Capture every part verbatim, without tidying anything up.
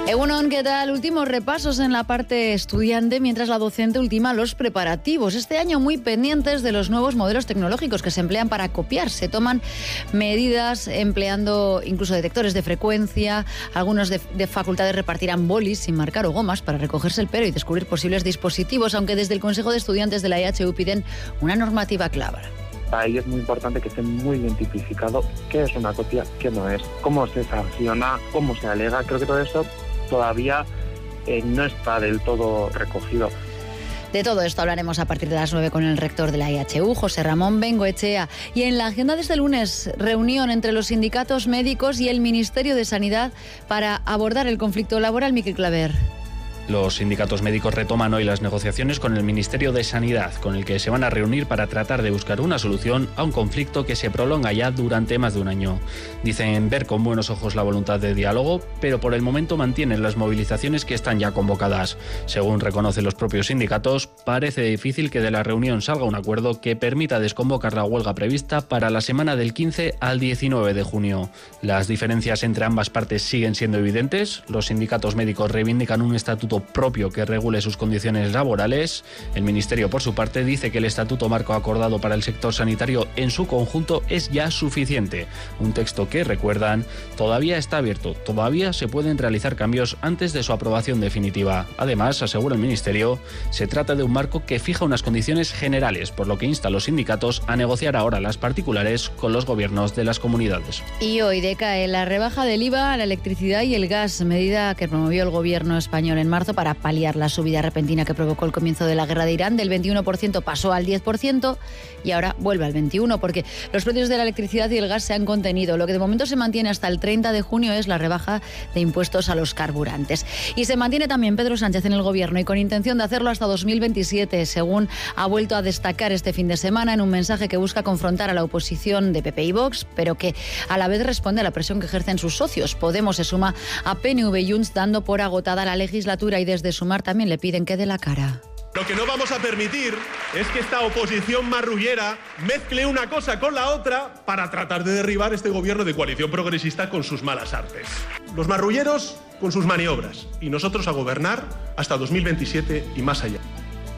Egunon, ¿qué tal? Últimos repasos en la parte estudiante mientras la docente ultima los preparativos. Este año muy pendientes de los nuevos modelos tecnológicos que se emplean para copiar. Se toman medidas empleando incluso detectores de frecuencia. Algunos de, de facultades repartirán bolis sin marcar o gomas para recogerse el pelo y descubrir posibles dispositivos, aunque desde el Consejo de Estudiantes de la E H U piden una normativa clara. Para ello es muy importante que esté muy identificado qué es una copia, qué no es, cómo se sanciona, cómo se alega. Creo que todo eso todavía eh, no está del todo recogido. De todo esto hablaremos a partir de las nueve con el rector de la E H U, José Ramón Bengoechea. Y en la agenda de este lunes, reunión entre los sindicatos médicos y el Ministerio de Sanidad para abordar el conflicto laboral. Miquel Claver. Los sindicatos médicos retoman hoy las negociaciones con el Ministerio de Sanidad, con el que se van a reunir para tratar de buscar una solución a un conflicto que se prolonga ya durante más de un año. Dicen ver con buenos ojos la voluntad de diálogo, pero por el momento mantienen las movilizaciones que están ya convocadas. Según reconocen los propios sindicatos, parece difícil que de la reunión salga un acuerdo que permita desconvocar la huelga prevista para la semana del quince al diecinueve de junio. Las diferencias entre ambas partes siguen siendo evidentes. Los sindicatos médicos reivindican un estatuto propio que regule sus condiciones laborales. El Ministerio, por su parte, dice que el estatuto marco acordado para el sector sanitario en su conjunto es ya suficiente. Un texto que, recuerdan, todavía está abierto. Todavía se pueden realizar cambios antes de su aprobación definitiva. Además, asegura el Ministerio, se trata de un marco que fija unas condiciones generales, por lo que insta a los sindicatos a negociar ahora las particulares con los gobiernos de las comunidades. Y hoy decae la rebaja del I V A a la electricidad y el gas, medida que promovió el gobierno español en marzo para paliar la subida repentina que provocó el comienzo de la guerra de Irán. Del veintiuno por ciento pasó al diez por ciento y ahora vuelve al veintiuno por ciento porque los precios de la electricidad y el gas se han contenido. Lo que de momento se mantiene hasta el treinta de junio es la rebaja de impuestos a los carburantes. Y se mantiene también Pedro Sánchez en el gobierno y con intención de hacerlo hasta dos mil veintisiete, según ha vuelto a destacar este fin de semana en un mensaje que busca confrontar a la oposición de P P y Vox, pero que a la vez responde a la presión que ejercen sus socios. Podemos se suma a P N V y Junts dando por agotada la legislatura y desde Sumar también le piden que dé la cara. Lo que no vamos a permitir es que esta oposición marrullera mezcle una cosa con la otra para tratar de derribar este gobierno de coalición progresista con sus malas artes. Los marrulleros con sus maniobras y nosotros a gobernar hasta dos mil veintisiete y más allá.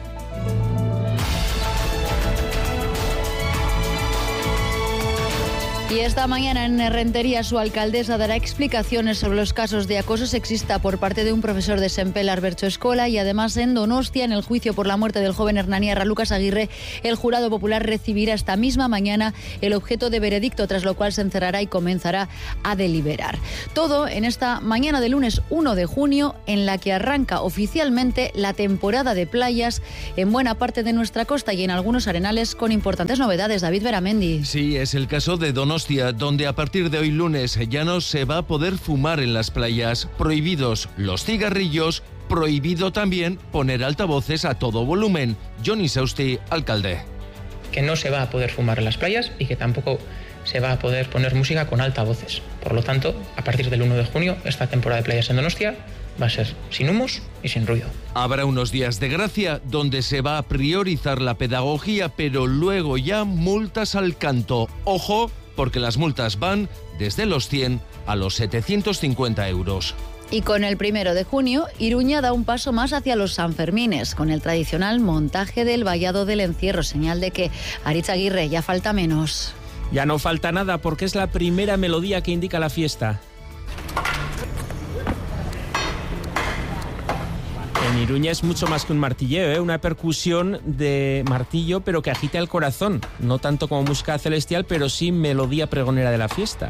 Y esta mañana en Rentería su alcaldesa dará explicaciones sobre los casos de acoso sexista por parte de un profesor de Sempel, Arbercho Escola, y además en Donostia, en el juicio por la muerte del joven hernaniarra Lucas Aguirre, el jurado popular recibirá esta misma mañana el objeto de veredicto, tras lo cual se encerrará y comenzará a deliberar. Todo en esta mañana de lunes uno de junio, en la que arranca oficialmente la temporada de playas en buena parte de nuestra costa y en algunos arenales con importantes novedades. David Beramendi. Sí, es el caso de Donostia, donde a partir de hoy lunes ya no se va a poder fumar en las playas. Prohibidos los cigarrillos, prohibido también poner altavoces a todo volumen. Johnny Sausti, alcalde. Que no se va a poder fumar en las playas y que tampoco se va a poder poner música con altavoces. Por lo tanto, a partir del uno de junio, esta temporada de playas en Donostia va a ser sin humos y sin ruido. Habrá unos días de gracia donde se va a priorizar la pedagogía, pero luego ya multas al canto. Ojo, porque las multas van desde los cien a los setecientos cincuenta euros. Y con el primero de junio, Iruña da un paso más hacia los Sanfermines, con el tradicional montaje del vallado del encierro, señal de que Aritz Aguirre ya falta menos. Ya no falta nada porque es la primera melodía que indica la fiesta. En Iruña es mucho más que un martilleo, ¿eh? Una percusión de martillo, pero que agita el corazón. No tanto como música celestial, pero sí melodía pregonera de la fiesta.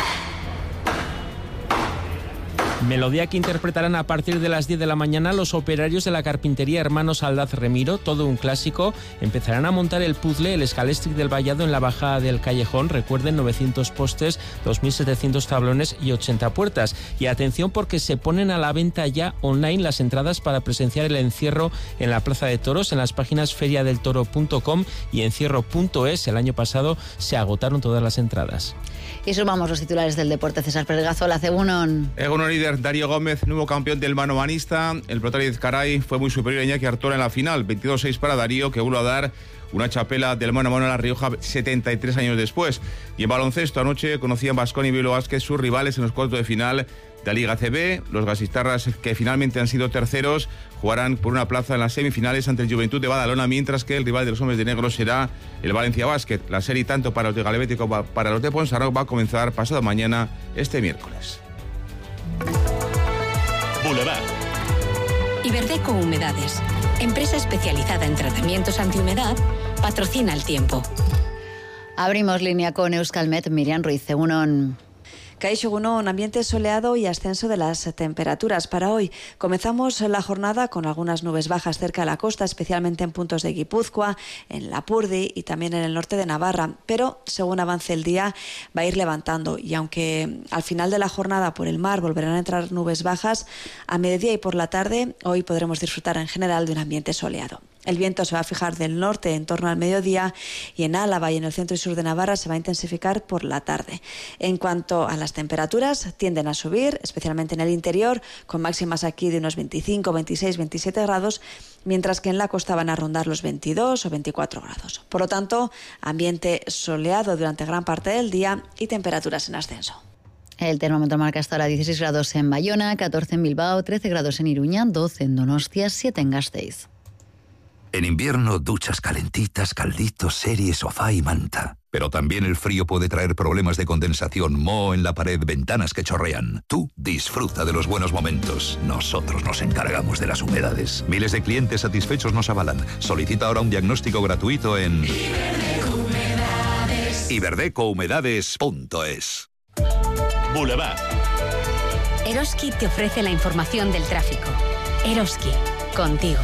Melodía que interpretarán a partir de las diez de la mañana los operarios de la carpintería Hermanos Aldaz Remiro, todo un clásico. Empezarán a montar el puzzle, el escalèstic del vallado en la bajada del callejón. Recuerden, novecientos postes, dos mil setecientos tablones y ochenta puertas. Y atención porque se ponen a la venta ya online las entradas para presenciar el encierro en la Plaza de Toros, en las páginas feria del toro punto com y encierro punto es. El año pasado se agotaron todas las entradas. Y sumamos los titulares del deporte. César Pelgazola, Egunon. Egunon líder, Darío Gómez, nuevo campeón del manomanista. El protagonista Caray fue muy superior a Iñaki Artola en la final. veintidós seis para Darío, que vuelve a dar una chapela del mano a mano a La Rioja setenta y tres años después. Y en baloncesto, anoche conocían Baskonia y Bilbao Basket sus rivales en los cuartos de final La Liga A C B, los gasistarras, que finalmente han sido terceros, jugarán por una plaza en las semifinales ante el Juventud de Badalona, mientras que el rival de los hombres de negro será el Valencia Basket. La serie tanto para los de Galebetti como para los de Ponsarnau va a comenzar pasado mañana, este miércoles. Boulevard. Iberdeco Humedades, empresa especializada en tratamientos antihumedad, patrocina el tiempo. Abrimos línea con Euskalmet. Miriam Ruiz, Egunon. Kaixo Egunon, ambiente soleado y ascenso de las temperaturas para hoy. Comenzamos la jornada con algunas nubes bajas cerca de la costa, especialmente en puntos de Guipúzcoa, en Lapurdi y también en el norte de Navarra. Pero según avance el día va a ir levantando, y aunque al final de la jornada por el mar volverán a entrar nubes bajas, a mediodía y por la tarde hoy podremos disfrutar en general de un ambiente soleado. El viento se va a fijar del norte en torno al mediodía, y en Álava y en el centro y sur de Navarra se va a intensificar por la tarde. En cuanto a las temperaturas, tienden a subir, especialmente en el interior, con máximas aquí de unos veinticinco, veintiséis, veintisiete grados, mientras que en la costa van a rondar los veintidós o veinticuatro grados. Por lo tanto, ambiente soleado durante gran parte del día y temperaturas en ascenso. El termómetro marca hasta ahora dieciséis grados en Bayona, catorce en Bilbao, trece grados en Iruña, doce en Donostia, siete en Gasteiz. En invierno, duchas calentitas, calditos, series, sofá y manta. Pero también el frío puede traer problemas de condensación, moho en la pared, ventanas que chorrean. Tú disfruta de los buenos momentos. Nosotros nos encargamos de las humedades. Miles de clientes satisfechos nos avalan. Solicita ahora un diagnóstico gratuito en iberdeco humedades punto es. Boulevard. Eroski te ofrece la información del tráfico. Eroski, contigo.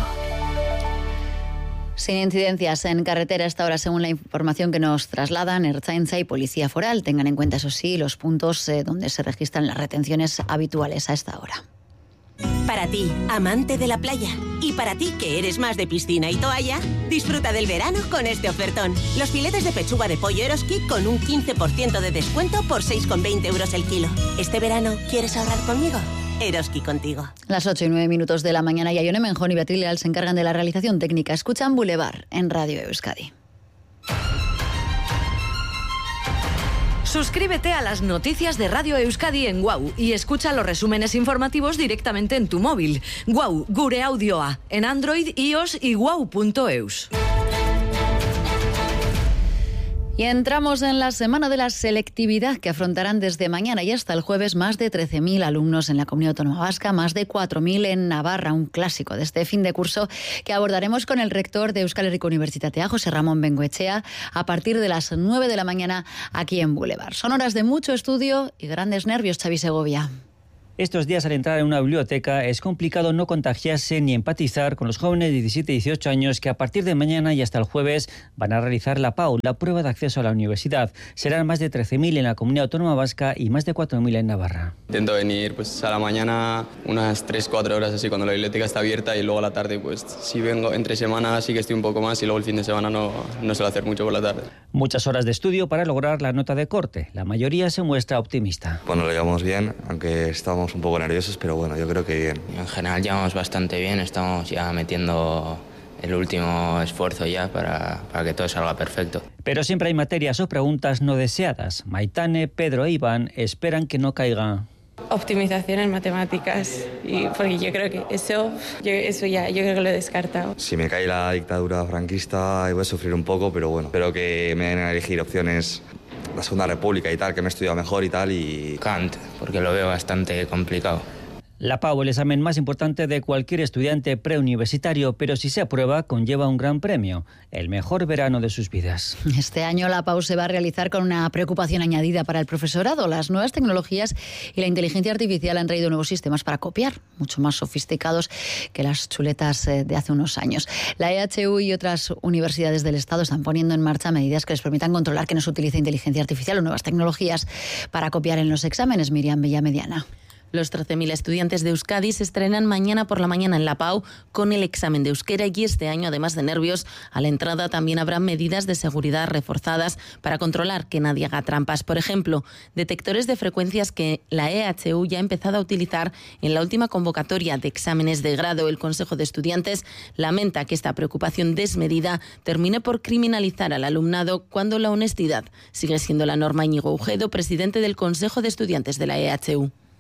Sin incidencias en carretera hasta ahora, según la información que nos trasladan Ertzaintza y Policía Foral. Tengan en cuenta, eso sí, los puntos eh, donde se registran las retenciones habituales a esta hora. Para ti, amante de la playa, y para ti que eres más de piscina y toalla, disfruta del verano con este ofertón. Los filetes de pechuga de pollo Eroski con un quince por ciento de descuento por seis con veinte euros el kilo. ¿Este verano quieres ahorrar conmigo? Eroski contigo. Las ocho y nueve minutos de la mañana, y Ione Menjón y Beatriz Leal se encargan de la realización técnica. Escuchan Boulevard en Radio Euskadi. Suscríbete a las noticias de Radio Euskadi en Guau y escucha los resúmenes informativos directamente en tu móvil. Guau, gure audioa, en Android, iOS y guau punto eus. Y entramos en la semana de la selectividad, que afrontarán desde mañana y hasta el jueves más de trece mil alumnos en la Comunidad Autónoma Vasca, más de cuatro mil en Navarra, un clásico de este fin de curso que abordaremos con el rector de Euskal Herriko Unibertsitatea, José Ramón Bengoechea, a partir de las nueve de la mañana aquí en Boulevard. Son horas de mucho estudio y grandes nervios, Xavi Segovia. Estos días, al entrar en una biblioteca, es complicado no contagiarse ni empatizar con los jóvenes de diecisiete y dieciocho años que a partir de mañana y hasta el jueves van a realizar la P A U, la prueba de acceso a la universidad. Serán más de trece mil en la Comunidad Autónoma Vasca y más de cuatro mil en Navarra. Intento venir pues a la mañana unas tres cuatro horas así cuando la biblioteca está abierta, y luego a la tarde pues si vengo entre semana sí que estoy un poco más, y luego el fin de semana no, no suelo hacer mucho por la tarde. Muchas horas de estudio para lograr la nota de corte. La mayoría se muestra optimista. Bueno, lo llevamos bien, aunque estamos un poco nerviosos, pero bueno, yo creo que bien. En general llevamos bastante bien, estamos ya metiendo el último esfuerzo ya para, para que todo salga perfecto. Pero siempre hay materias o preguntas no deseadas. Maitane, Pedro e Iván esperan que no caiga. Optimización en matemáticas, y porque yo creo que eso, yo, eso ya, yo creo que lo he descartado. Si me cae la dictadura franquista voy a sufrir un poco, pero bueno, espero que me den a elegir opciones, la Segunda República y tal, que me he estudiado mejor y tal, y Kant, porque lo veo bastante complicado. La P A U, el examen más importante de cualquier estudiante preuniversitario, pero si se aprueba, conlleva un gran premio, el mejor verano de sus vidas. Este año la P A U se va a realizar con una preocupación añadida para el profesorado. Las nuevas tecnologías y la inteligencia artificial han traído nuevos sistemas para copiar, mucho más sofisticados que las chuletas de hace unos años. La E H U y otras universidades del Estado están poniendo en marcha medidas que les permitan controlar que no se utilice inteligencia artificial o nuevas tecnologías para copiar en los exámenes. Miriam Villamediana. Los trece mil estudiantes de Euskadi se estrenan mañana por la mañana en la P A U con el examen de euskera, y este año, además de nervios, a la entrada también habrá medidas de seguridad reforzadas para controlar que nadie haga trampas. Por ejemplo, detectores de frecuencias que la E H U ya ha empezado a utilizar en la última convocatoria de exámenes de grado. El Consejo de Estudiantes lamenta que esta preocupación desmedida termine por criminalizar al alumnado cuando la honestidad sigue siendo la norma. Íñigo Ujedo, presidente del Consejo de Estudiantes de la E H U.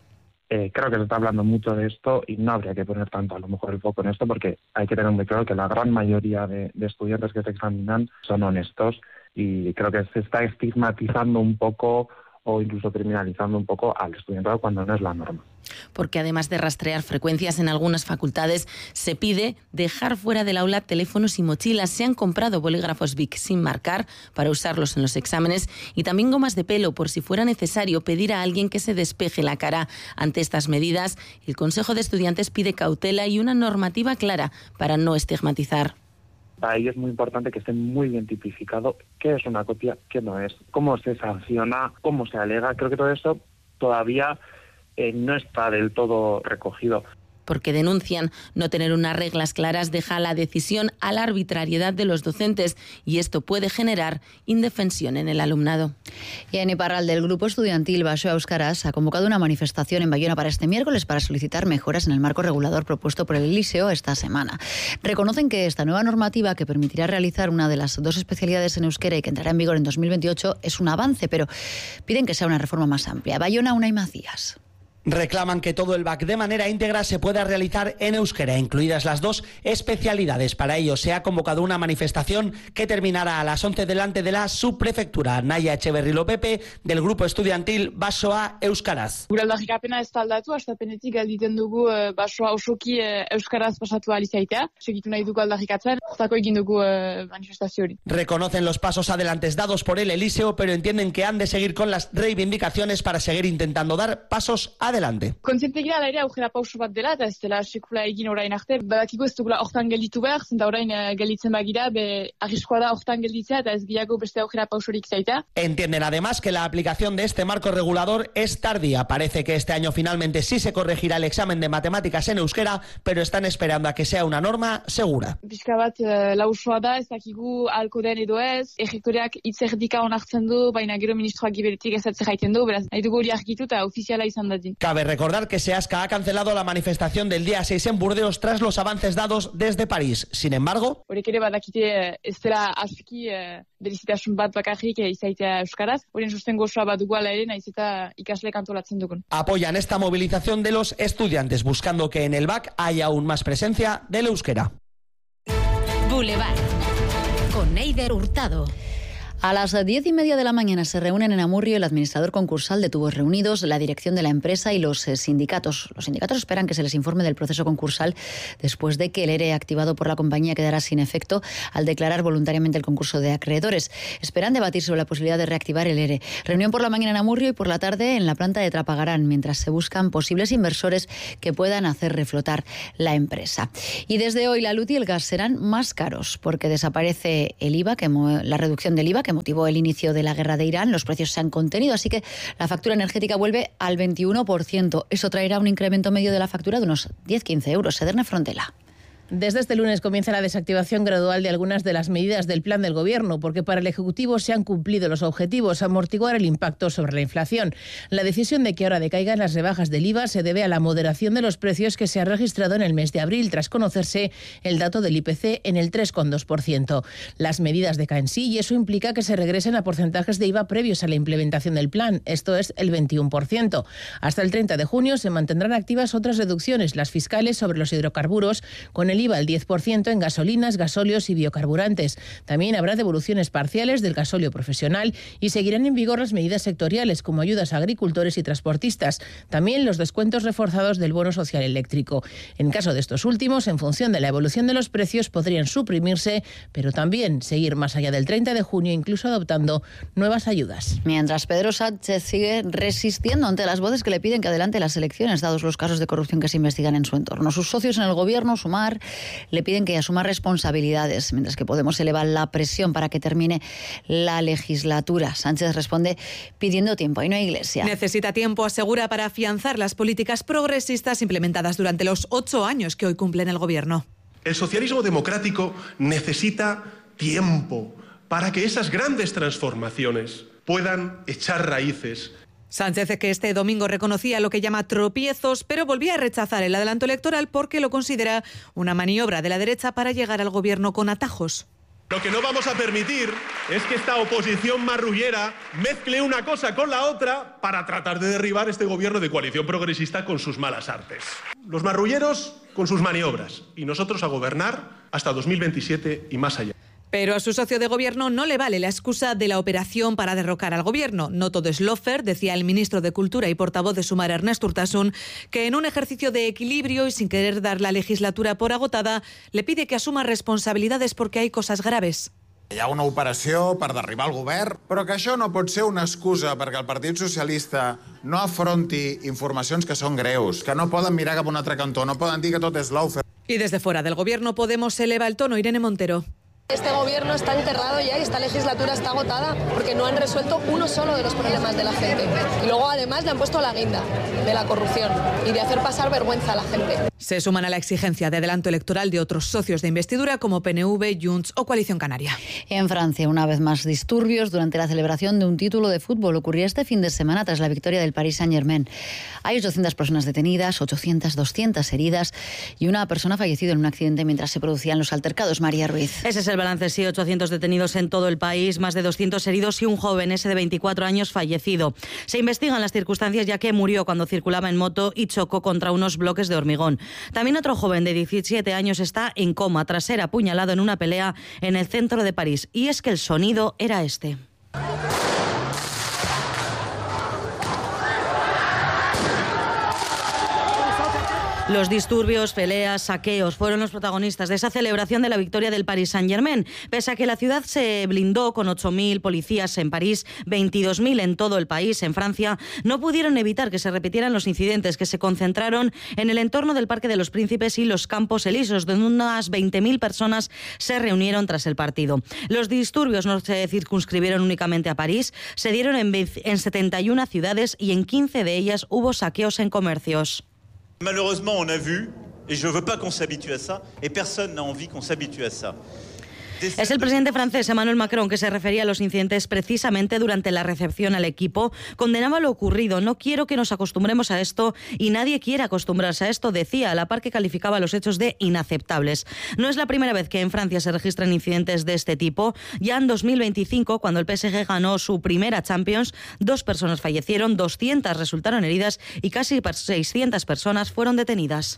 Eh, creo que se está hablando mucho de esto y no habría que poner tanto a lo mejor el foco en esto, porque hay que tener muy claro que la gran mayoría de, de estudiantes que se examinan son honestos, y creo que se está estigmatizando un poco o incluso criminalizando un poco al estudiantado cuando no es la norma. Porque además de rastrear frecuencias en algunas facultades, se pide dejar fuera del aula teléfonos y mochilas. Se han comprado bolígrafos Bic sin marcar para usarlos en los exámenes y también gomas de pelo por si fuera necesario pedir a alguien que se despeje la cara. Ante estas medidas, el Consejo de Estudiantes pide cautela y una normativa clara para no estigmatizar. Para ello es muy importante que esté muy bien tipificado qué es una copia, qué no es, cómo se sanciona, cómo se alega. Creo que todo eso todavía eh, no está del todo recogido. Porque denuncian no tener unas reglas claras deja la decisión a la arbitrariedad de los docentes y esto puede generar indefensión en el alumnado. Y en Iparralde, el grupo estudiantil Basoa Euskaraz ha convocado una manifestación en Bayona para este miércoles para solicitar mejoras en el marco regulador propuesto por el Eliseo esta semana. Reconocen que esta nueva normativa, que permitirá realizar una de las dos especialidades en euskera y que entrará en vigor en dos mil veintiocho, es un avance, pero piden que sea una reforma más amplia. Bayona, Unai Macías. Reclaman que todo el B A C de manera íntegra se pueda realizar en euskera, incluidas las dos especialidades. Para ello se ha convocado una manifestación que terminará a las once delante de la subprefectura. Naya Echeverri Lopepe, del grupo estudiantil Basoa Euskaraz. Gure aldarrikapena ez da aldatu, hastapenetik alditen dugu Basoa osoki euskaraz pasatu ahal izaitea. Segitu nahi dugu aldarrikatzen, hortako egin dugu manifestazio hori. Reconocen los pasos adelantes dados por el Eliseo, pero entienden que han de seguir con las reivindicaciones para seguir intentando dar pasos adelante. Adelante. Kontziente gira ere aurrera pauso bat dela, eta ez dela sekula egin orain arte. Badakiko ez dugula hortan gelditu behar, zenta orain gelditzen bagira, be arriskoa da hortan gelditzea, eta ez gehiago beste aurrera pausorik zaitea. Entienden además que la aplicación de este marco regulador es tardía. Parece que este año finalmente sí se corregirá el examen de matemáticas en euskera, pero están esperando a que sea una norma segura. Pixka bat lausoa da, ez dakigu ahalko den edo ez, errektoreak hitzerdika onartzen du, baina gero ministroak giberetik ezatzen jaiten du, beraz, nahi dugu hori argitu eta ofiziala izan dadin. Cabe recordar que SEASCA ha cancelado la manifestación del día seis en Burdeos tras los avances dados desde París. Sin embargo, horrek ere badakite ez dela aski berezitasun bat bakarrik izaitea euskaraz, horien sostengo osoa bat dugu ala ere, naiz eta ikasleek antolatzen dugun. Apoyan esta movilización de los estudiantes, buscando que en el B A C haya aún más presencia del euskera. Boulevard, con Eider Hurtado. A las diez y media de la mañana se reúnen en Amurrio el administrador concursal de Tubos Reunidos, la dirección de la empresa y los sindicatos. Los sindicatos esperan que se les informe del proceso concursal después de que el ERE activado por la compañía quedará sin efecto al declarar voluntariamente el concurso de acreedores. Esperan debatir sobre la posibilidad de reactivar el ERE. Reunión por la mañana en Amurrio y por la tarde en la planta de Trapagarán, mientras se buscan posibles inversores que puedan hacer reflotar la empresa. Y desde hoy la luz y el gas serán más caros porque desaparece el I V A, que la reducción del I V A que motivó el inicio de la guerra de Irán. Los precios se han contenido, así que la factura energética vuelve al veintiuno por ciento. Eso traerá un incremento medio de la factura de unos diez a quince euros. Sederne Frontela. Desde este lunes comienza la desactivación gradual de algunas de las medidas del plan del Gobierno, porque para el Ejecutivo se han cumplido los objetivos, amortiguar el impacto sobre la inflación. La decisión de que ahora decaigan las rebajas del I V A se debe a la moderación de los precios que se ha registrado en el mes de abril, tras conocerse el dato del I P C en el tres coma dos por ciento. Las medidas decaen sí y eso implica que se regresen a porcentajes de I V A previos a la implementación del plan, esto es el veintiuno por ciento. Hasta el treinta de junio se mantendrán activas otras reducciones, las fiscales sobre los hidrocarburos, con el I V A al diez por ciento en gasolinas, gasóleos y biocarburantes. También habrá devoluciones parciales del gasóleo profesional y seguirán en vigor las medidas sectoriales como ayudas a agricultores y transportistas. También los descuentos reforzados del bono social eléctrico. En caso de estos últimos, en función de la evolución de los precios, podrían suprimirse, pero también seguir más allá del treinta de junio, incluso adoptando nuevas ayudas. Mientras Pedro Sánchez sigue resistiendo ante las voces que le piden que adelante las elecciones, dados los casos de corrupción que se investigan en su entorno. Sus socios en el gobierno, Sumar, le piden que asuma responsabilidades, mientras que Podemos eleva la presión para que termine la legislatura. Sánchez responde pidiendo tiempo. Y no hay Iglesia. Necesita tiempo, asegura, para afianzar las políticas progresistas implementadas durante los ocho años que hoy cumplen el gobierno. El socialismo democrático necesita tiempo para que esas grandes transformaciones puedan echar raíces. Sánchez, que este domingo reconocía lo que llama tropiezos, pero volvía a rechazar el adelanto electoral porque lo considera una maniobra de la derecha para llegar al gobierno con atajos. Lo que no vamos a permitir es que esta oposición marrullera mezcle una cosa con la otra para tratar de derribar este gobierno de coalición progresista con sus malas artes. Los marrulleros con sus maniobras y nosotros a gobernar hasta dos mil veintisiete y más allá. Pero a su socio de gobierno no le vale la excusa de la operación para derrocar al gobierno. No todo es lofer, decía el ministro de Cultura y portavoz de Sumar, Ernest Urtasun, que en un ejercicio de equilibrio y sin querer dar la legislatura por agotada, le pide que asuma responsabilidades porque hay cosas graves. Hi ha una operació per derribar el govern, però que això no pot ser una excusa perquè el Partit Socialista no afronti informacions que són greus, que no poden mirar cap a un altre cantó, no poden dir que tot és lofer. Y desde fuera del gobierno Podemos eleva el tono. Irene Montero. Este gobierno está enterrado ya y esta legislatura está agotada porque no han resuelto uno solo de los problemas de la gente. Y luego además le han puesto la guinda de la corrupción y de hacer pasar vergüenza a la gente. Se suman a la exigencia de adelanto electoral de otros socios de investidura como P N V, Junts o Coalición Canaria. En Francia, una vez más disturbios durante la celebración de un título de fútbol. Ocurría este fin de semana tras la victoria del Paris Saint-Germain. Hay ochocientas personas detenidas, ochocientas, doscientas heridas y una persona fallecida en un accidente mientras se producían los altercados. María Ruiz. Ese es el balance, sí, ochocientos detenidos en todo el país, más de doscientos heridos y un joven, ese de veinticuatro años, fallecido. Se investigan las circunstancias ya que murió cuando circulaba en moto y chocó contra unos bloques de hormigón. También otro joven de diecisiete años está en coma tras ser apuñalado en una pelea en el centro de París. Y es que el sonido era este. Los disturbios, peleas, saqueos fueron los protagonistas de esa celebración de la victoria del Paris Saint-Germain. Pese a que la ciudad se blindó con ocho mil policías en París, veintidós mil en todo el país, en Francia, no pudieron evitar que se repitieran los incidentes que se concentraron en el entorno del Parque de los Príncipes y los Campos Elíseos, donde unas veinte mil personas se reunieron tras el partido. Los disturbios no se circunscribieron únicamente a París, se dieron en, en setenta y una ciudades y en quince de ellas hubo saqueos en comercios. Malheureusement, on a vu, et je ne veux pas qu'on s'habitue à ça, et personne n'a envie qu'on s'habitue à ça. Es el presidente francés Emmanuel Macron que se refería a los incidentes precisamente durante la recepción al equipo. Condenaba lo ocurrido. No quiero que nos acostumbremos a esto y nadie quiere acostumbrarse a esto, decía, a la par que calificaba los hechos de inaceptables. No es la primera vez que en Francia se registran incidentes de este tipo. Ya en dos mil veinticinco, cuando el P S G ganó su primera Champions, dos personas fallecieron, doscientas resultaron heridas y casi seiscientas personas fueron detenidas.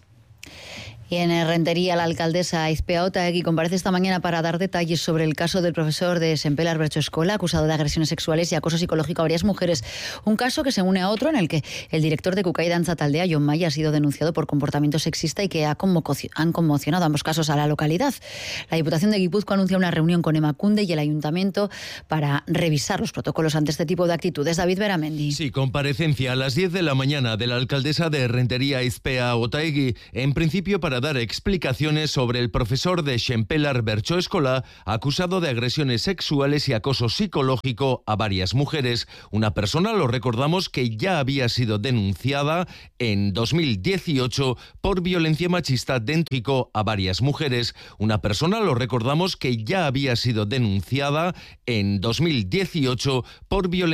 Y en Rentería, la alcaldesa Aizpea Otaegui comparece esta mañana para dar detalles sobre el caso del profesor de Sempelar Bertxoeskola, acusado de agresiones sexuales y acoso psicológico a varias mujeres. Un caso que se une a otro en el que el director de Kukai Dantza Taldea, Jon Maya, ha sido denunciado por comportamiento sexista y que ha conmocio- han conmocionado ambos casos a la localidad. La Diputación de Guipúzcoa anuncia una reunión con Emakunde y el Ayuntamiento para revisar los protocolos ante este tipo de actitudes. David Beramendi. Sí, comparecencia a las diez de la mañana de la alcaldesa de Rentería, Aizpea Otaegui, en principio para dar explicaciones sobre el profesor de Sempelar Bertxoeskola, acusado de agresiones sexuales y acoso psicológico a varias mujeres. Una persona, lo recordamos, que ya había sido denunciada en dos mil dieciocho por violencia machista dentro a varias mujeres. Una persona, lo recordamos, que ya había sido denunciada en dos mil dieciocho por violencia